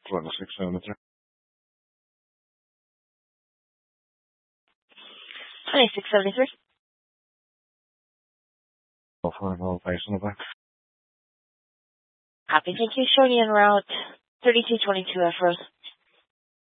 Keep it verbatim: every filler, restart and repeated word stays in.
twenty-six seventy-three. twenty-six seventy-three. Go for it, all base on the back. Copy. Thank you. Showing you en route thirty-two twenty-two F Rose.